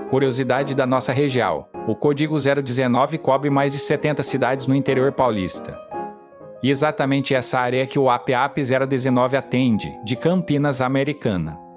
Curiosidade da nossa região: o código 019 cobre mais de 70 cidades no interior paulista. E exatamente essa área que o APAP 019 atende, de Campinas Americana.